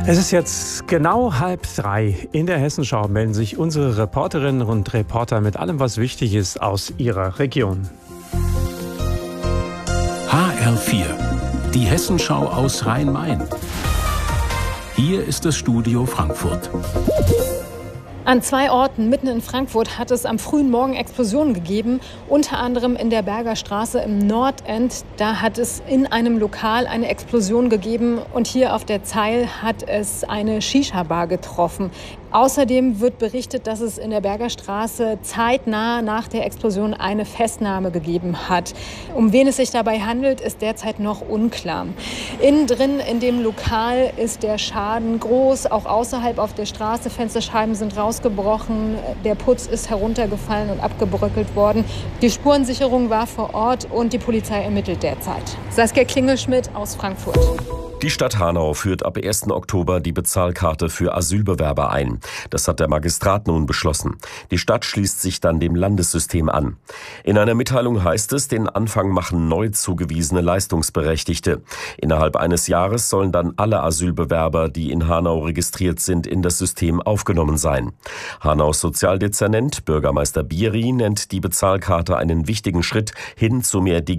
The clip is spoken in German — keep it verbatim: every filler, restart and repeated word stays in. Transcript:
Es ist jetzt genau halb drei. In der Hessenschau melden sich unsere Reporterinnen und Reporter mit allem, was wichtig ist aus ihrer Region. H R vier, die Hessenschau aus Rhein-Main. Hier ist das Studio Frankfurt. An zwei Orten mitten in Frankfurt hat es am frühen Morgen Explosionen gegeben, unter anderem in der Berger Straße im Nordend. Da hat es in einem Lokal eine Explosion gegeben und hier auf der Zeil hat es eine Shisha-Bar getroffen. Außerdem wird berichtet, dass es in der Berger Straße zeitnah nach der Explosion eine Festnahme gegeben hat. Um wen es sich dabei handelt, ist derzeit noch unklar. Innen drin in dem Lokal ist der Schaden groß, auch außerhalb auf der Straße. Fensterscheiben sind rausgebrochen, der Putz ist heruntergefallen und abgebröckelt worden. Die Spurensicherung war vor Ort und die Polizei ermittelt derzeit. Saskia Klingelschmidt aus Frankfurt. Die Stadt Hanau führt ab ersten Oktober die Bezahlkarte für Asylbewerber ein. Das hat der Magistrat nun beschlossen. Die Stadt schließt sich dann dem Landessystem an. In einer Mitteilung heißt es, den Anfang machen neu zugewiesene Leistungsberechtigte. Innerhalb eines Jahres sollen dann alle Asylbewerber, die in Hanau registriert sind, in das System aufgenommen sein. Hanaus Sozialdezernent Bürgermeister Bieri nennt die Bezahlkarte einen wichtigen Schritt hin zu mehr Digitalisierung